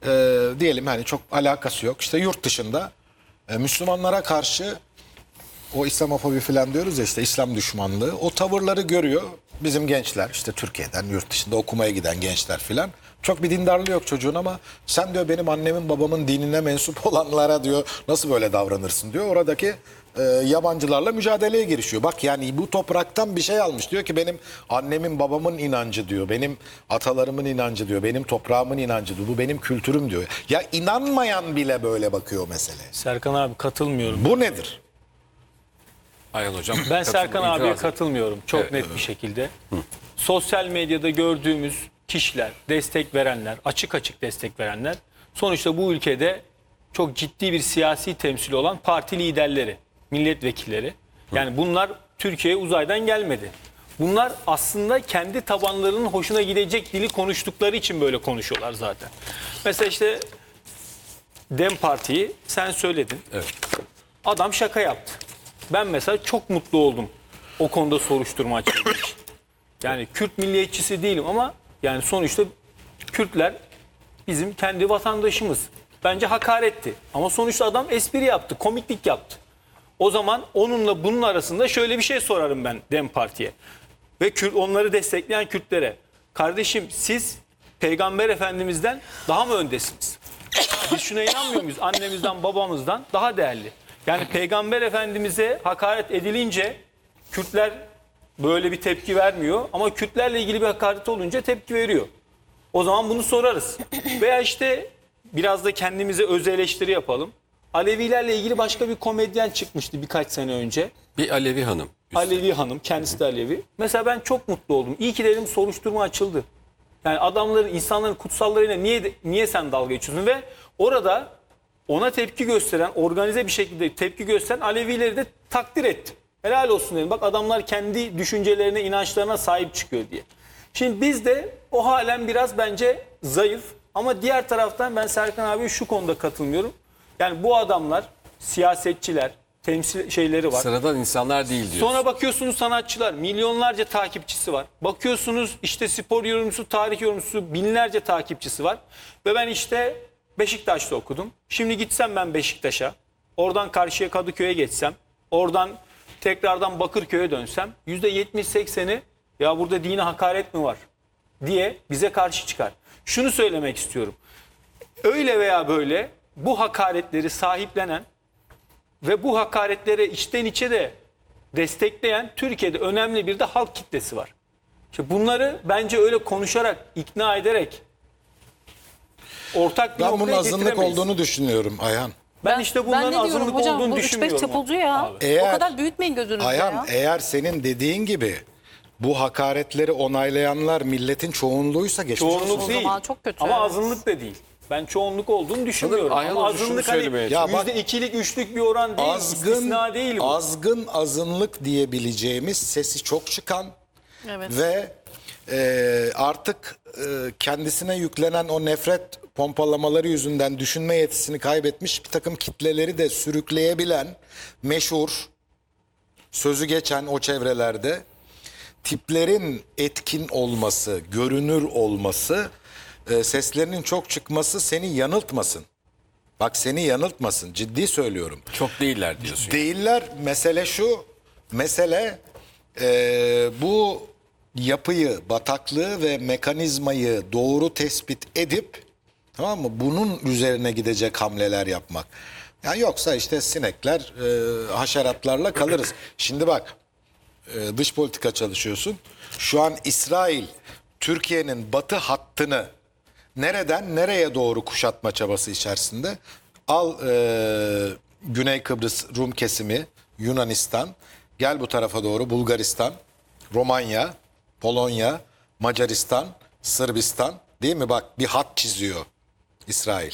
diyelim hani çok alakası yok. İşte yurt dışında Müslümanlara karşı o İslamofobi falan diyoruz ya, işte İslam düşmanlığı, o tavırları görüyor. Bizim gençler işte Türkiye'den yurt dışında okumaya giden gençler filan. Çok bir dindarlığı yok çocuğun ama sen diyor benim annemin babamın dinine mensup olanlara diyor nasıl böyle davranırsın diyor. Oradaki yabancılarla mücadeleye girişiyor. Bak yani bu topraktan bir şey almış. Diyor ki benim annemin babamın inancı diyor. Benim atalarımın inancı diyor. Benim toprağımın inancı diyor. Bu benim kültürüm diyor. Ya inanmayan bile böyle bakıyor meseleye. Serkan abi katılmıyorum. Bu nedir? Ayhan hocam. Ben Serkan abiye itiraz- katılmıyorum çok Evet, net bir şekilde. Sosyal medyada gördüğümüz kişiler, destek verenler, açık açık destek verenler sonuçta bu ülkede çok ciddi bir siyasi temsili olan parti liderleri, milletvekilleri. Yani bunlar Türkiye'ye uzaydan gelmedi. Bunlar aslında kendi tabanlarının hoşuna gidecek dili konuştukları için böyle konuşuyorlar zaten. Mesela işte DEM Parti'yi sen söyledin. Evet. Adam şaka yaptı. Ben mesela çok mutlu oldum o konuda soruşturma açıldığı için. Yani Kürt milliyetçisi değilim ama yani sonuçta Kürtler bizim kendi vatandaşımız. Bence hakaretti. Ama sonuçta adam espri yaptı, komiklik yaptı. O zaman onunla bunun arasında şöyle bir şey sorarım ben DEM Parti'ye. Ve onları destekleyen Kürtlere. Kardeşim siz Peygamber Efendimiz'den daha mı öndesiniz? Biz şuna inanmıyor muyuz? Annemizden, babamızdan daha değerli. Yani Peygamber Efendimiz'e hakaret edilince Kürtler böyle bir tepki vermiyor. Ama Kürtlerle ilgili bir hakaret olunca tepki veriyor. O zaman bunu sorarız. Veya işte biraz da kendimize öz eleştiri yapalım. Alevilerle ilgili başka bir komedyen çıkmıştı birkaç sene önce. Bir Alevi hanım. Alevi hanım, kendisi de Alevi. Mesela ben çok mutlu oldum. İyi ki dedim soruşturma açıldı. Yani adamların, insanların kutsallarıyla niye sen dalga geçiyorsun? Ve orada ona tepki gösteren, organize bir şekilde tepki gösteren Alevileri de takdir ettim. Helal olsun dedim. Bak adamlar kendi düşüncelerine, inançlarına sahip çıkıyor diye. Şimdi biz de o halen biraz bence zayıf. Ama diğer taraftan ben Serkan abiye şu konuda katılmıyorum. Yani bu adamlar, siyasetçiler, temsil şeyleri var. Sıradan insanlar değil diyor. Sonra bakıyorsunuz sanatçılar, milyonlarca takipçisi var. Bakıyorsunuz işte spor yorumcusu, tarih yorumcusu binlerce takipçisi var. Ve ben işte Beşiktaş'ta okudum. Şimdi gitsem ben Beşiktaş'a, oradan karşıya Kadıköy'e geçsem, oradan tekrardan Bakırköy'e dönsem %70-80'i ya burada dine hakaret mi var diye bize karşı çıkar. Şunu söylemek istiyorum. Öyle veya böyle bu hakaretleri sahiplenen ve bu hakaretlere içten içe de destekleyen Türkiye'de önemli bir de halk kitlesi var. İşte bunları bence öyle konuşarak, ikna ederek ortak bir Ben bunun noktaya azınlık getiremeyiz. olduğunu düşünüyorum Ayhan. Ben işte bunların ne diyorum azınlık hocam, olduğunu bu 3-5 düşünmüyorum. çapulcu ya. Abi. Eğer- O kadar büyütmeyin gözünüzü Ayhan ya. eğer senin dediğin gibi bu hakaretleri onaylayanlar milletin çoğunluğuysa geçmiş olsun. Çoğunluk O değil. zaman çok kötü. Ama azınlık da değil. Ben çoğunluk olduğunu düşünmüyorum. Ayhan Ama Hoca şunu azınlık hani söylemeye Ya bak- %2'lik, 3'lük bir oran değil. İstisna değil bu. Azgın azınlık diyebileceğimiz sesi çok çıkan Evet. ve artık kendisine yüklenen o nefret pompalamaları yüzünden düşünme yetisini kaybetmiş bir takım kitleleri de sürükleyebilen meşhur, sözü geçen o çevrelerde tiplerin etkin olması, görünür olması, seslerinin çok çıkması seni yanıltmasın. Bak seni yanıltmasın, ciddi söylüyorum. Çok değiller diyorsun. Değiller. Mesele şu. Mesele bu yapıyı, bataklığı ve mekanizmayı doğru tespit edip, tamam mı? Bunun üzerine gidecek hamleler yapmak. Yani yoksa işte sinekler, haşeratlarla kalırız. Şimdi bak, dış politika çalışıyorsun. Şu an İsrail Türkiye'nin batı hattını nereden nereye doğru kuşatma çabası içerisinde. Al Güney Kıbrıs Rum kesimi, Yunanistan, gel bu tarafa doğru Bulgaristan, Romanya, Polonya, Macaristan, Sırbistan, değil mi? Bak bir hat çiziyor İsrail.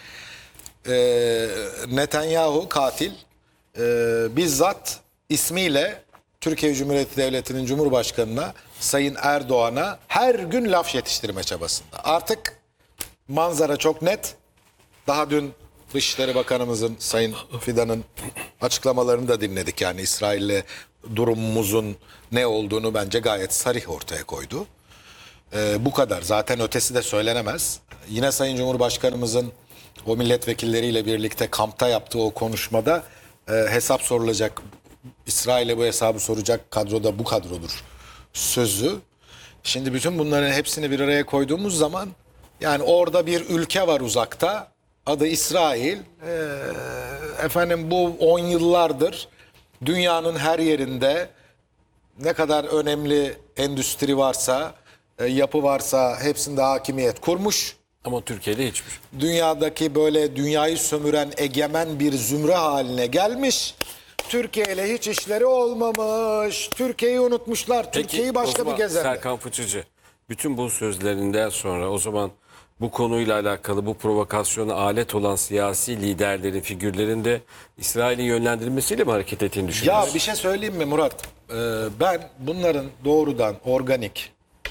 Netanyahu katil bizzat ismiyle Türkiye Cumhuriyeti Devleti'nin Cumhurbaşkanı'na, Sayın Erdoğan'a her gün laf yetiştirme çabasında. Artık manzara çok net. Daha dün Dışişleri Bakanımızın, Sayın Fidan'ın açıklamalarını da dinledik. Yani İsrail'le durumumuzun ne olduğunu bence gayet sarih ortaya koydu. Bu kadar. Zaten ötesi de söylenemez. Yine Sayın Cumhurbaşkanımızın o milletvekilleriyle birlikte kampta yaptığı o konuşmada hesap sorulacak. İsrail'e bu hesabı soracak kadroda bu kadrodur sözü. Şimdi bütün bunların hepsini bir araya koyduğumuz zaman yani orada bir ülke var uzakta. Adı İsrail. Efendim bu 10 yıllardır dünyanın her yerinde ne kadar önemli endüstri varsa, yapı varsa hepsinde hakimiyet kurmuş. Ama Türkiye'de hiçbir. Dünyadaki böyle dünyayı sömüren egemen bir zümre haline gelmiş. Türkiye ile hiç işleri olmamış. Türkiye'yi unutmuşlar. Türkiye'yi o başka zaman bir gezerler. Serkan Fıçıcı, bütün bu sözlerinden sonra o zaman bu konuyla alakalı bu provokasyona alet olan siyasi liderlerin, figürlerin de İsrail'in yönlendirilmesiyle mi hareket ettiğini Ya düşünüyorsun? bir şey söyleyeyim mi Murat? Ben bunların doğrudan organik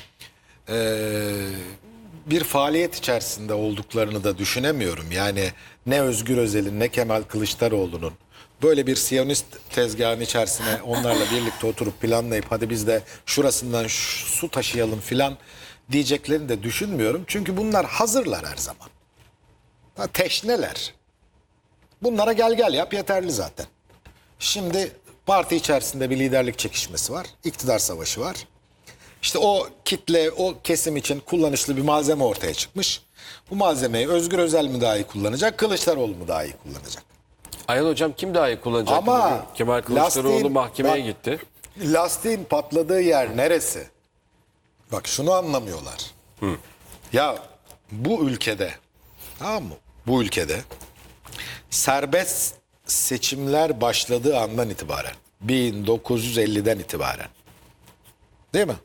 bir faaliyet içerisinde olduklarını da düşünemiyorum. Yani ne Özgür Özel'in ne Kemal Kılıçdaroğlu'nun böyle bir Siyonist tezgahın içerisine onlarla birlikte oturup planlayıp hadi biz de şurasından su taşıyalım filan diyeceklerini de düşünmüyorum. Çünkü bunlar hazırlar her zaman. Teşneler. Bunlara gel gel yap yeterli zaten. Şimdi parti içerisinde bir liderlik çekişmesi var. İktidar savaşı var. İşte o kitle, o kesim için kullanışlı bir malzeme ortaya çıkmış. Bu malzemeyi Özgür Özel mi daha iyi kullanacak, Kılıçdaroğlu mu daha iyi kullanacak? Ayhan Hocam kim daha iyi kullanacak? Ama Kemal Kılıçdaroğlu lastiğin- mahkemeye bak- gitti. Lastiğin patladığı yer neresi? Bak şunu anlamıyorlar. Ya bu ülkede, tamam mı? Bu ülkede serbest seçimler başladığı andan itibaren, 1950'den itibaren, değil mi?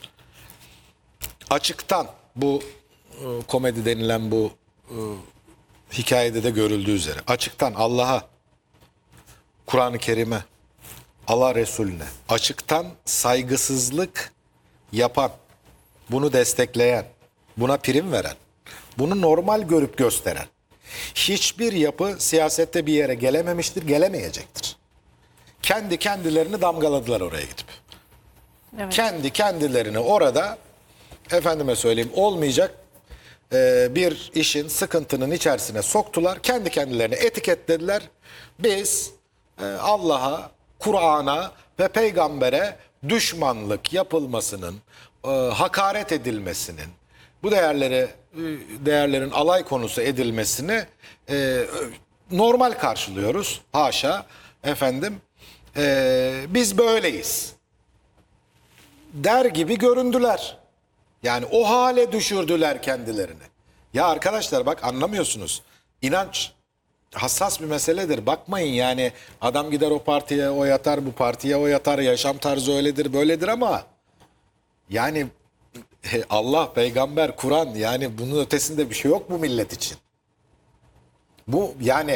Açıktan bu komedi denilen bu hikayede de görüldüğü üzere açıktan Allah'a, Kur'an-ı Kerim'e, Allah Resulüne açıktan saygısızlık yapan, bunu destekleyen, buna prim veren, bunu normal görüp gösteren hiçbir yapı siyasette bir yere gelememiştir, gelemeyecektir. Kendi kendilerini damgaladılar oraya gidip. Evet. Kendi kendilerini orada efendime söyleyeyim olmayacak bir işin sıkıntının içerisine soktular. Kendi kendilerini etiketlediler. Biz Allah'a, Kur'an'a ve peygambere düşmanlık yapılmasının, hakaret edilmesinin, bu değerlerin alay konusu edilmesini normal karşılıyoruz. Haşa efendim biz böyleyiz der gibi göründüler. Yani o hale düşürdüler kendilerini. Ya arkadaşlar bak anlamıyorsunuz. İnanç hassas bir meseledir. Bakmayın yani adam gider o partiye oy atar, bu partiye oy atar. Yaşam tarzı öyledir, böyledir ama yani Allah, peygamber, Kur'an yani bunun ötesinde bir şey yok bu millet için. Bu yani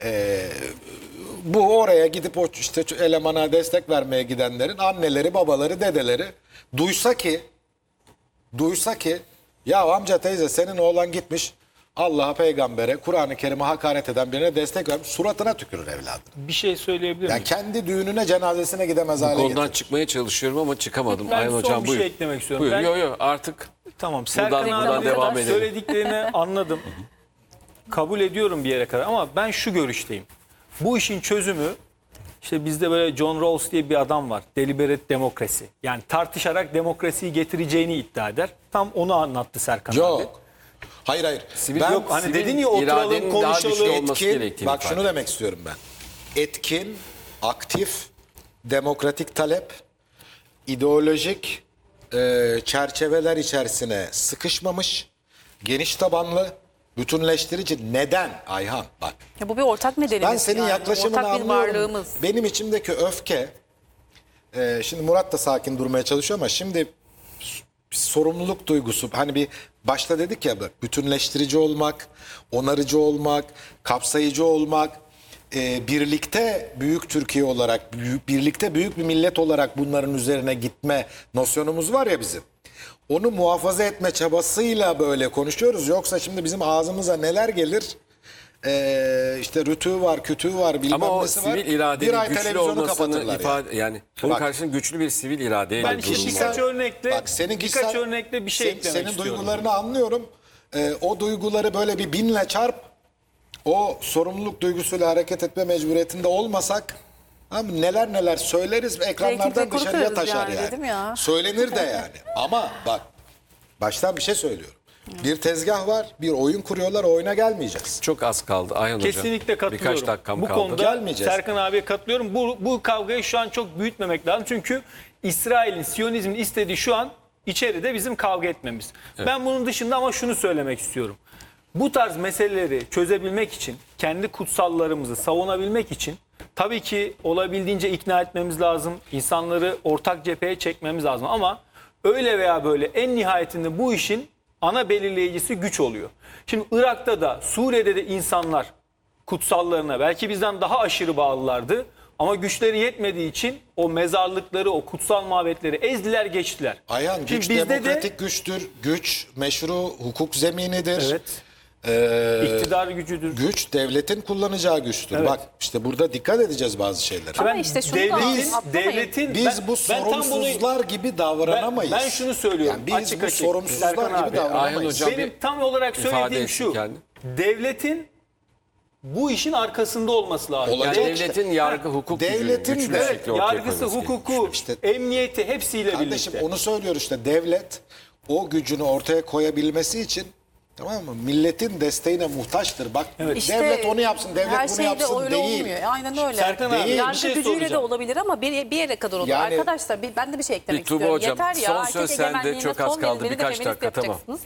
bu oraya gidip o işte elemana destek vermeye gidenlerin anneleri, babaları, dedeleri duysa ki ya amca teyze senin oğlan gitmiş Allah'a, peygambere, Kur'an-ı Kerim'e hakaret eden birine destek vermiş, suratına tükürür evladım. Bir şey söyleyebilir miyim? Yani kendi düğününe, cenazesine gidemez hale Konudan getirir. çıkmaya çalışıyorum ama çıkamadım. Ben Ayhan son Hocam bir buyur. şey eklemek istiyorum. Buyur. Ben- Yok yok artık Tamam. Serkan buradan abi devam edelim. söylediklerini anladım. Kabul ediyorum bir yere kadar ama ben şu görüşteyim. Bu işin çözümü işte bizde böyle John Rawls diye bir adam var. Deliberate demokrasi. Yani tartışarak demokrasiyi getireceğini iddia eder. Tam onu anlattı Serkan abi. Yok. Hayır. Sivil- Yok hani Sivil dedin ya oturalım iradenin daha güçlü konuşalım. olması gerektiğini Bak ifade şunu demek istiyorum ben. Etkin, aktif, demokratik talep, ideolojik çerçeveler içerisine sıkışmamış, geniş tabanlı, bütünleştirici. Neden Ayhan? Bak. Ya bu bir ortak nedenimiz. Ben senin yani. yaklaşımını Ortak bir anlıyorum. varlığımız. Benim içimdeki öfke, şimdi Murat da sakin durmaya çalışıyor ama şimdi bir sorumluluk duygusu. Hani bir başta dedik ya bak, bütünleştirici olmak, onarıcı olmak, kapsayıcı olmak, birlikte büyük Türkiye olarak, birlikte büyük bir millet olarak bunların üzerine gitme nosyonumuz var ya bizim. Onu muhafaza etme çabasıyla böyle konuşuyoruz. Yoksa şimdi bizim ağzımıza neler gelir işte rütüğü var, kütüğü var, bilmem Ama o nesi var. sivil Bir iradenin ay güçlü televizyonu olmasını kapatırlar ifade yani bunun Bak. karşısında güçlü bir sivil iradeyle Ben işte durum birkaç var. örnekle Bak, senin birkaç kişisel- örnekle bir şey eklemek senin istiyorum. duygularını anlıyorum. O duyguları böyle bir 1000'le çarp. O sorumluluk duygusuyla hareket etme mecburiyetinde olmasak abi neler neler söyleriz ve ekranlardan Reytingleri dışarıya kurtarırız taşar yani, yani. dedim ya. Söylenir de yani. Ama bak baştan bir şey söylüyorum. Bir tezgah var, bir oyun kuruyorlar, o oyuna gelmeyeceğiz. Çok az kaldı Ayhan Hocam. Kesinlikle katılıyorum. Birkaç dakikam Bu kaldı. konuda Gelmeyeceğiz. Serkan abiye katılıyorum. Bu kavgayı şu an çok büyütmemek lazım. Çünkü İsrail'in, Siyonizmin istediği şu an içeride bizim kavga etmemiz. Ben bunun dışında ama şunu söylemek istiyorum. Bu tarz meseleleri çözebilmek için, kendi kutsallarımızı savunabilmek için tabii ki olabildiğince ikna etmemiz lazım. İnsanları ortak cepheye çekmemiz lazım. Ama öyle veya böyle en nihayetinde bu işin ana belirleyicisi güç oluyor. Şimdi Irak'ta da Suriye'de de insanlar kutsallarına belki bizden daha aşırı bağlılardı. Ama güçleri yetmediği için o mezarlıkları, o kutsal mabetleri ezdiler geçtiler. Ayhan Şimdi güç bizde demokratik güçtür. Güç meşru hukuk zeminidir. Evet. Ee, İktidar gücüdür. güç devletin kullanacağı güçtür. Evet. Bak işte burada dikkat edeceğiz bazı şeylere. Ama işte şunu da atlamayın. devletin Biz bu ben tam bunu- sorumsuzlar gibi davranamayız. ben şunu söylüyorum. Yani biz açık bu açık. sorumsuzlar Serkan gibi abi, davranamayız. Ayhan Hocam Benim bir tam olarak ifade söylediğim etsin şu. kendini. Devletin bu işin arkasında olması lazım. Olacak Yani işte. devletin yargı hukuk Devletin gücünü güçlü de- bir şekilde ortaya Yargısı, koyması gerekiyor. hukuku, İşte- emniyeti hepsiyle Kardeşim birlikte. onu söylüyoruz işte devlet o gücünü ortaya koyabilmesi için tamam mı? Milletin desteğine muhtaçtır. Bak İşte devlet onu yapsın, devlet her bunu şeyde yapsın öyle değil. olmuyor. Aynen öyle. Serkan abi, Değil. bir Yargı şey gücüyle de soracağım. olabilir ama bir yere kadar olur. Yani- Arkadaşlar ben de bir şey eklemek Bir Tuğba istiyorum. Hocam, Yeter ya. son erkek söz sende, egemenliğine çok az son kaldı, verin, beni de birkaç feminist dakika, tamam. yapacaksınız.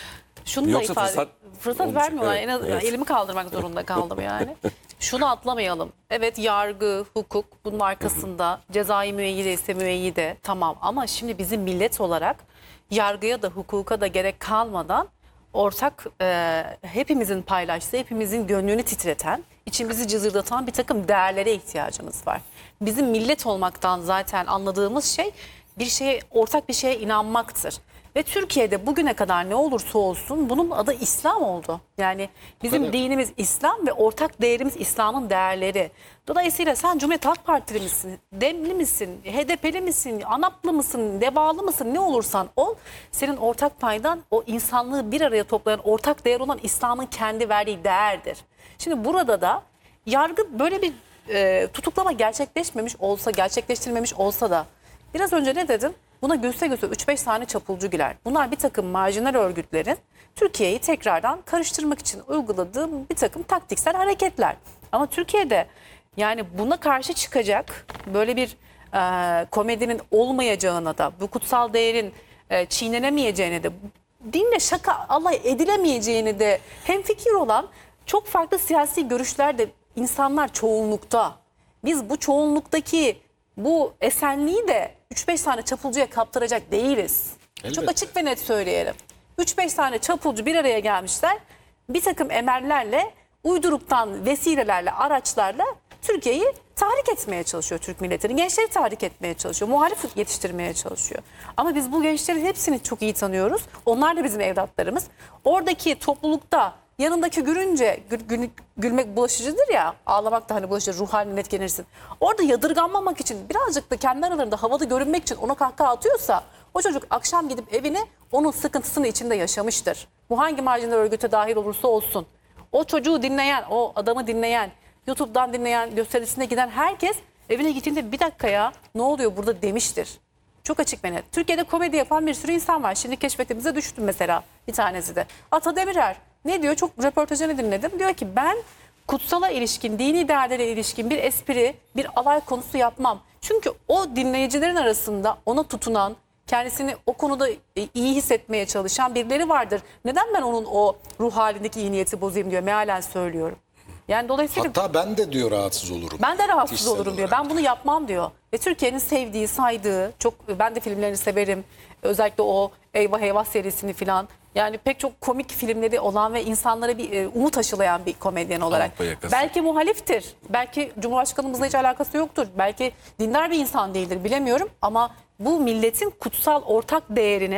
Şunu Yoksa da ifade fırsat olmayacak, vermiyorlar. evet, En az evet. elimi kaldırmak zorunda kaldım yani. Şunu atlamayalım. Evet yargı, hukuk bunun arkasında cezai müeyyide ise müeyyide tamam ama şimdi bizim millet olarak yargıya da hukuka da gerek kalmadan ortak hepimizin paylaştığı, hepimizin gönlünü titreten, içimizi cızırdatan bir takım değerlere ihtiyacımız var. Bizim millet olmaktan zaten anladığımız şey bir şeye, ortak bir şeye inanmaktır. Ve Türkiye'de bugüne kadar ne olursa olsun bunun adı İslam oldu. Yani bizim Evet. dinimiz İslam ve ortak değerimiz İslam'ın değerleri. Dolayısıyla sen Cumhuriyet Halk Partili misin, DEM'li misin, HDP'li misin, ANAP'lı mısın, DEVA'lı mısın ne olursan ol. Senin ortak paydan o insanlığı bir araya toplayan ortak değer olan İslam'ın kendi verdiği değerdir. Şimdi burada da yargı böyle bir tutuklama gerçekleşmemiş olsa, gerçekleştirilmemiş olsa da biraz önce ne dedim? Buna göğse 3-5 tane çapulcu girer. Bunlar bir takım marjinal örgütlerin Türkiye'yi tekrardan karıştırmak için uyguladığı bir takım taktiksel hareketler. Ama Türkiye'de yani buna karşı çıkacak böyle bir komedinin olmayacağına da bu kutsal değerin çiğnenemeyeceğine de dinle şaka alay edilemeyeceğini de hemfikir olan çok farklı siyasi görüşlerde insanlar çoğunlukta. Biz bu çoğunluktaki bu esenliği de 3-5 tane çapulcuya kaptıracak değiliz. Elbette. Çok açık ve net söyleyelim. 3-5 tane çapulcu bir araya gelmişler. Bir takım emellerle, uyduruktan vesilelerle, araçlarla Türkiye'yi tahrik etmeye çalışıyor Türk milletini. Gençleri tahrik etmeye çalışıyor. Muhalif yetiştirmeye çalışıyor. Ama biz bu gençlerin hepsini çok iyi tanıyoruz. Onlar da bizim evlatlarımız. Oradaki toplulukta yanındaki gülünce gülmek bulaşıcıdır ya, ağlamak da hani bulaşıcı, ruh haline etkilenirsin. Orada yadırganmamak için birazcık da kendi aralarında havada görünmek için ona kahkaha atıyorsa o çocuk akşam gidip evine onun sıkıntısını içinde yaşamıştır. Bu hangi marjinal örgüte dahil olursa olsun. O çocuğu dinleyen, o adamı dinleyen, YouTube'dan dinleyen, gösterisine giden herkes evine gittiğinde bir dakika ya ne oluyor burada demiştir. Çok açık ve net. Türkiye'de komedi yapan bir sürü insan var. Şimdi keşfetimize düştüm mesela bir tanesi de. Ata Demirer. Ne diyor? Çok röportajını dinledim. Diyor ki ben kutsala ilişkin, dini değerlere ilişkin bir espri, bir alay konusu yapmam. Çünkü o dinleyicilerin arasında ona tutunan, kendisini o konuda iyi hissetmeye çalışan birileri vardır. Neden ben onun o ruh halindeki iyi niyeti bozayım diyor. Mealen söylüyorum. Yani dolayısıyla Hatta ben de diyor rahatsız olurum. ben de rahatsız Kişisel olurum diyor. olarak. Ben bunu yapmam diyor. Ve Türkiye'nin sevdiği, saydığı, çok ben de filmlerini severim. Özellikle o Eyvah Eyvah serisini filan. Yani pek çok komik filmleri olan ve insanlara bir umut aşılayan bir komedyen olarak. Avrupa yakası. Belki muhaliftir. Belki Cumhurbaşkanımızla hiç alakası yoktur. Belki dindar bir insan değildir bilemiyorum. Ama bu milletin kutsal ortak değerine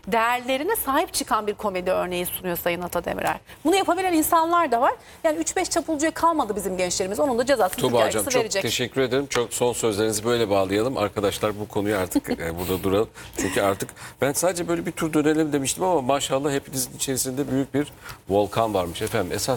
değerlerine sahip çıkan bir komedi örneği sunuyor Sayın Ata Demirer. Bunu yapabilen insanlar da var. Yani 3-5 çapulcuya kalmadı bizim gençlerimiz. Onun da cezasını Tuğba Türkiye Hocam yargısı çok verecek. teşekkür ederim. Çok son sözlerinizi böyle bağlayalım. Arkadaşlar bu konuyu artık burada duralım. Çünkü artık ben sadece böyle bir tur dönelim demiştim ama maşallah hepinizin içerisinde büyük bir volkan varmış efendim. Esas